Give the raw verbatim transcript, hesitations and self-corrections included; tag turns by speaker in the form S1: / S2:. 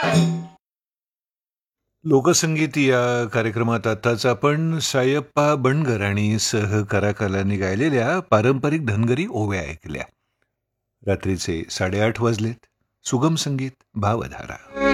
S1: लोकसंगीत या कार्यक्रमात आताच आपण सायप्पा बणगर आणि सहकलाकारांनी गायलेल्या पारंपरिक धनगरी ओव्या ऐकल्या. रात्रीचे साडेआठ वाजलेत. सुगम संगीत भावधारा.